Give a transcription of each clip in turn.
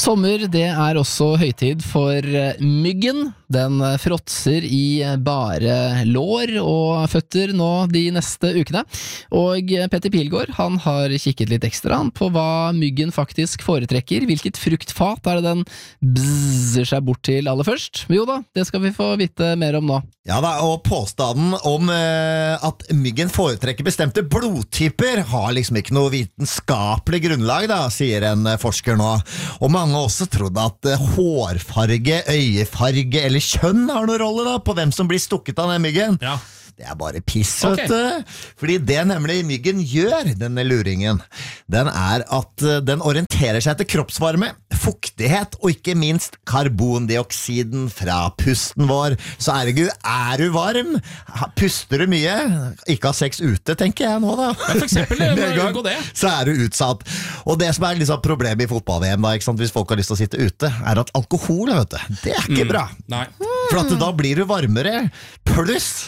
Sommer, det også høytid for myggen. Den fråtser i bare lår og føtter nå de neste ukene. Og Petter Pilgaard, han har kikket litt ekstra på hva myggen faktisk foretrekker. Hvilket fruktfat det den bzzer seg bort til aller først? Jo da, det skal vi få vite mer om nå. Ja da, og påstanden om at myggen foretrekker bestemte blodtyper har liksom ikke noe vitenskapelig grunnlag da, sier en forsker nå. Og mange har også trodd at hårfarge, øyefarge eller kjønn har noen rolle da, på hvem som blir stukket av den myggen. Ja. Det bare piss, vet du. Fordi det nemlig myggen gjør, denne luringen, den at den orienterer seg til kroppsvarme, fuktighet og ikke minst karbondioksiden fra pusten vår. Så du varm? Puster du mye? Ikke ha sex ute, tenker jeg nå da. Ja, for eksempel, unngå det. Så du utsatt. Og det som liksom problemet i fotball-VM da, ikke sant, hvis folk har lyst til å sitte ute, at alkohol, vet du, det ikke bra. Nei. For at da blir du varmere, pluss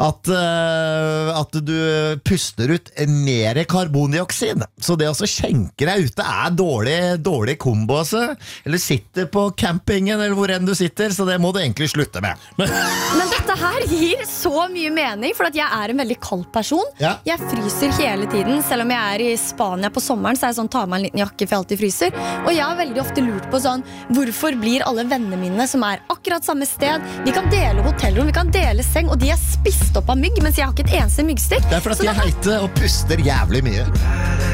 at du puster ut mer karbondioksid. Så det å skjenke deg ute dårlig kombo, altså. Eller sitter på campingen, eller hvor enn du sitter, så det må du egentlig slutte med. Men dette her gir så mye mening, for at jeg en veldig kald person. Ja. Jeg fryser hele tiden, selv om jeg I Spania på sommeren, så jeg sånn, tar meg en liten jakke, for jeg alltid fryser. Og jeg har veldig ofte lurt på sånn, hvorfor blir alle vennene mine, som akkurat samme sted, vi kan dele hotellrom, vi kan dele seng, og de spist opp av mygg, mens jeg har ikke et eneste myggstikk. Det fordi at jeg heiter og puster jævlig mye.